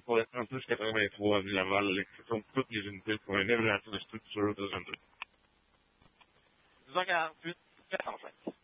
pour le campus 83 à Laval, l'exception de toutes les unités pour une évaluation de structure de zone 2. 10h48, 45.